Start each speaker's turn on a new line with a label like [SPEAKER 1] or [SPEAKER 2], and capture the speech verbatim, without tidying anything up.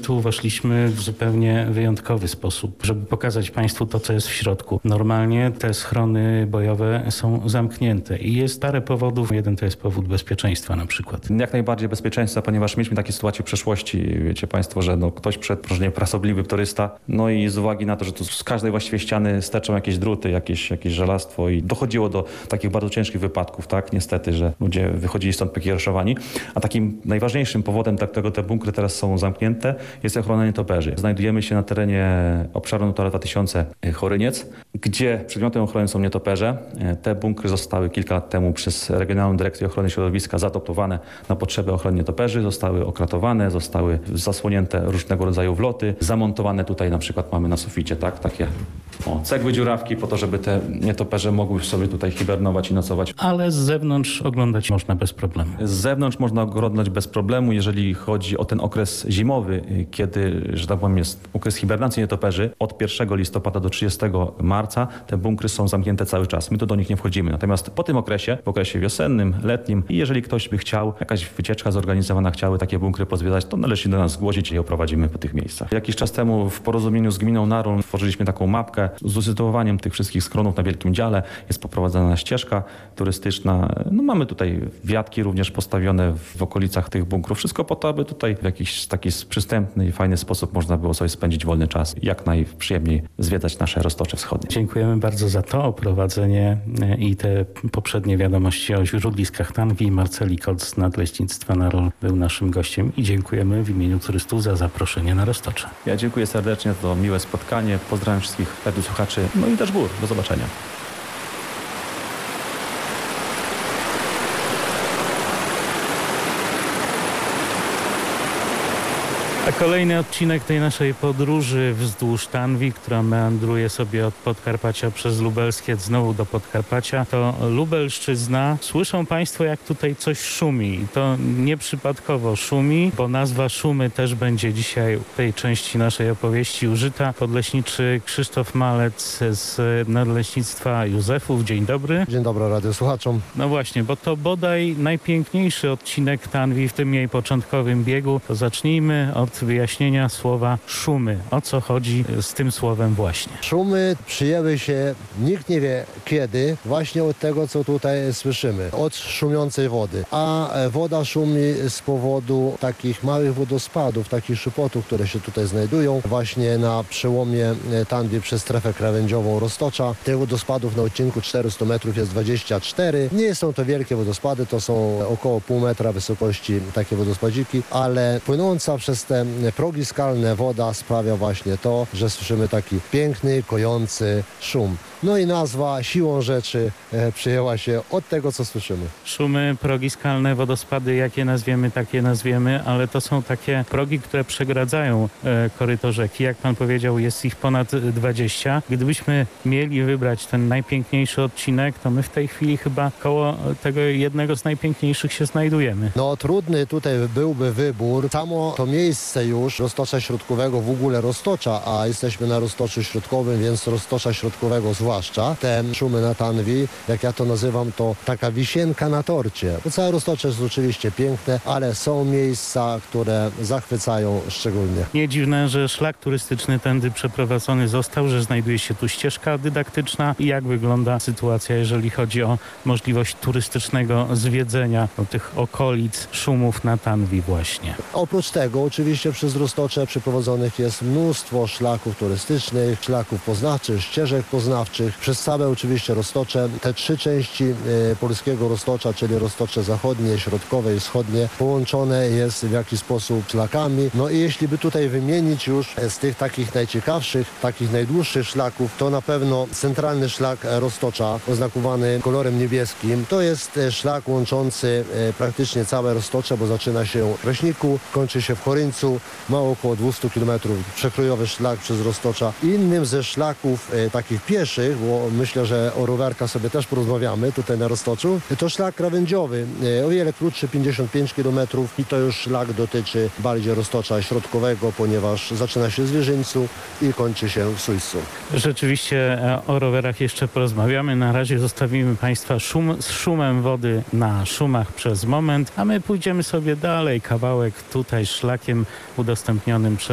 [SPEAKER 1] tu weszliśmy w zupełnie wyjątkowy sposób, żeby pokazać Państwu to, co jest w środku. Normalnie te schrony bojowe są zamknięte i jest parę powodów. Jeden to jest powód bezpieczeństwa na przykład.
[SPEAKER 2] Jak najbardziej bezpieczeństwa, ponieważ mieliśmy takie sytuacje w przeszłości. Wiecie Państwo, że no, ktoś przed różnie prasobliwy turysta, no i z uwagi na to, że tu z każdej właściwie ściany sterczą jakieś druty, jakieś, jakieś żelastwo i dochodziło do takich bardzo ciężkich wypadków, tak, niestety, że ludzie wychodzili stąd pokiereszowani. A takim najważniejszym powodem, dla którego te bunkry teraz są zamknięte, jest ochrona nietoperzy. Znajdujemy się na terenie obszaru Natura dwa tysiące Choryniec, gdzie przedmiotem ochrony są nietoperze. Te bunkry zostały kilka lat temu przez Regionalną Dyrekcję Ochrony Środowiska zaadoptowane na potrzeby ochrony nietoperzy, zostały okratowane, zostały zasłonięte różnego rodzaju wloty, zamontowane tutaj na przykład mamy na suficie, tak, takie o, cegły dziurawki po to, żeby te nietoperze mogły sobie tutaj hibernować i nocować.
[SPEAKER 1] Ale z zewnątrz oglądać można bez problemu.
[SPEAKER 2] Z zewnątrz można oglądać bez problemu, jeżeli chodzi o ten okres zimowy, kiedy, że tak powiem, jest okres hibernacji nietoperzy. Od pierwszego listopada do trzydziestego marca te bunkry są zamknięte cały czas. My tu do nich nie wchodzimy. Natomiast po tym okresie, w okresie wiosennym, letnim i jeżeli ktoś by chciał, jakaś wycieczka zorganizowana, chciały takie bunkry pozwiedzać, to należy się do nas zgłosić i je oprowadzimy po tych miejscach. Jakiś czas temu w porozumieniu z gminą Narun stworzyliśmy taką mapkę z usytuowaniem tych wszystkich schronów na Wielkim Dziale. Jest poprowadzona ścieżka turystyczna. No mamy tutaj wiatki również postawione w okolicach tych bunkrów. Wszystko po to, aby tutaj w jakiś taki przystępny i fajny sposób można było sobie spędzić wolny czas. Jak najprzyjemniej zwiedzać nasze Roztocze Wschodnie.
[SPEAKER 1] Dziękujemy bardzo za to oprowadzenie i te poprzednie wiadomości o źródliskach Tanwi. Marceli Koc z Nadleśnictwa Narol był naszym gościem i dziękujemy w imieniu turystów za zaproszenie na Roztocze.
[SPEAKER 2] Ja dziękuję serdecznie za to miłe spotkanie. Pozdrawiam wszystkich słuchaczy, no i też gór. Do zobaczenia.
[SPEAKER 1] A kolejny odcinek tej naszej podróży wzdłuż Tanwi, która meandruje sobie od Podkarpacia przez Lubelskiec znowu do Podkarpacia, to Lubelszczyzna. Słyszą Państwo, jak tutaj coś szumi. I to nieprzypadkowo szumi, bo nazwa Szumy też będzie dzisiaj w tej części naszej opowieści użyta. Podleśniczy Krzysztof Malec z Nadleśnictwa Józefów. Dzień dobry.
[SPEAKER 3] Dzień dobry radiosłuchaczom.
[SPEAKER 1] No właśnie, bo to bodaj najpiękniejszy odcinek Tanwi w tym jej początkowym biegu. To zacznijmy od wyjaśnienia słowa szumy. O co chodzi z tym słowem właśnie?
[SPEAKER 3] Szumy przyjęły się, nikt nie wie kiedy, właśnie od tego, co tutaj słyszymy. Od szumiącej wody. A woda szumi z powodu takich małych wodospadów, takich szczypotów, które się tutaj znajdują. Właśnie na przełomie Tanwi przez strefę krawędziową Roztocza. Tych wodospadów na odcinku czterysta metrów jest dwadzieścia cztery. Nie są to wielkie wodospady, to są około pół metra wysokości takie wodospadziki, ale płynąca przez te progi skalne woda sprawia właśnie to, że słyszymy taki piękny, kojący szum. No i nazwa siłą rzeczy e, przyjęła się od tego, co słyszymy.
[SPEAKER 1] Szumy, progi skalne, wodospady, jakie nazwiemy, takie nazwiemy, ale to są takie progi, które przegradzają e, koryto rzeki. Jak pan powiedział, jest ich ponad dwadzieścia. Gdybyśmy mieli wybrać ten najpiękniejszy odcinek, to my w tej chwili chyba koło tego jednego z najpiękniejszych się znajdujemy.
[SPEAKER 3] No trudny tutaj byłby wybór. Samo to miejsce już Roztocza Środkowego, w ogóle Roztocza, a jesteśmy na Roztoczu Środkowym, więc Roztocza Środkowego zwłaszcza. Te szumy na Tanwi, jak ja to nazywam, to taka wisienka na torcie. Bo całe Roztocze jest oczywiście piękne, ale są miejsca, które zachwycają szczególnie.
[SPEAKER 1] Nie dziwne, że szlak turystyczny tędy przeprowadzony został, że znajduje się tu ścieżka dydaktyczna. I jak wygląda sytuacja, jeżeli chodzi o możliwość turystycznego zwiedzenia tych okolic szumów na Tanwi właśnie?
[SPEAKER 3] Oprócz tego oczywiście przez Roztocze przeprowadzonych jest mnóstwo szlaków turystycznych, szlaków poznawczych, ścieżek poznawczych. Przez całe oczywiście Roztocze, te trzy części y, polskiego Roztocza, czyli Roztocze zachodnie, środkowe i wschodnie, połączone jest w jakiś sposób szlakami. No i jeśli by tutaj wymienić już z tych takich najciekawszych, takich najdłuższych szlaków, to na pewno centralny szlak Roztocza, oznakowany kolorem niebieskim. To jest szlak łączący y, praktycznie całe Roztocze, bo zaczyna się w Kraśniku, kończy się w Choryńcu, ma około dwieście kilometrów, przekrojowy szlak przez Roztocza. Innym ze szlaków e, takich pieszych, bo myślę, że o rowerkach sobie też porozmawiamy tutaj na Roztoczu, to szlak krawędziowy, e, o wiele krótszy, pięćdziesiąt pięć kilometrów i to już szlak dotyczy bardziej Roztocza Środkowego, ponieważ zaczyna się w Zwierzyńcu i kończy się w Sujscu.
[SPEAKER 1] Rzeczywiście o rowerach jeszcze porozmawiamy. Na razie zostawimy Państwa szum, z szumem wody na szumach przez moment, a my pójdziemy sobie dalej, kawałek tutaj szlakiem udostępnionym przez